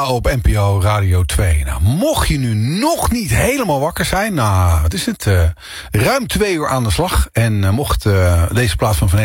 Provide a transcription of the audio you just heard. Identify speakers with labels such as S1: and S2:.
S1: op NPO Radio 2. Nou, mocht je nu nog niet helemaal wakker zijn... Nou, wat is het? Ruim 2 uur aan de slag. En mocht deze plaats van